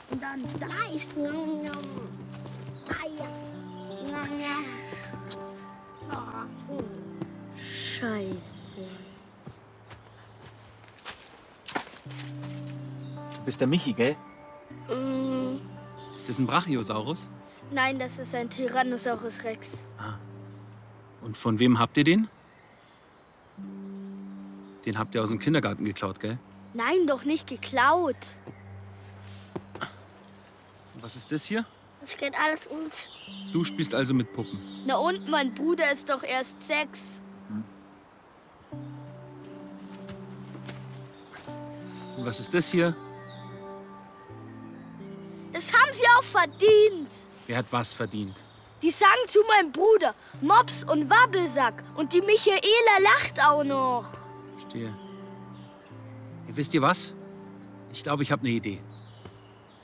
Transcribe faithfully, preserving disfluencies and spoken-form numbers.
Und dann Fleisch. Nom, nom. Eier. Nom, nom. Oh. Scheiße. Du bist der Michi, gell? Mm, Ist das ein Brachiosaurus? nein, das ist ein Tyrannosaurus Rex. Ah. Und von wem habt ihr den? Den habt ihr aus dem Kindergarten geklaut, gell? Nein, doch nicht geklaut. Und was ist das hier? Das geht alles uns. Du spielst also mit Puppen. Na und, mein Bruder ist doch erst sechs. Und was ist das hier? Das haben sie auch verdient. Wer hat was verdient? Die sagen zu meinem Bruder Mops und Wabbelsack. Und die Michaela lacht auch noch. Verstehe. Ihr wisst ihr was? Ich glaube, ich habe eine Idee.